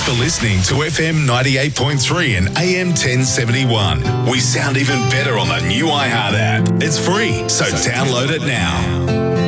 for listening to FM 98.3 and AM 1071. We sound even better on the new iHeart app. It's free, so download it now.